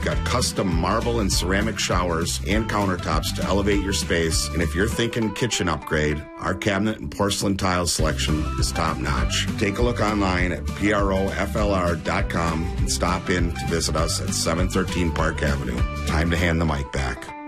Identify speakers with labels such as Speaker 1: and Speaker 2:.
Speaker 1: got custom marble and ceramic showers and countertops to elevate your space. And if you're thinking kitchen upgrade, our cabinet and porcelain tile selection is top notch. Take a look online at PROFLR.com and stop in to visit us at 713 Park Avenue. Time to hand the mic back.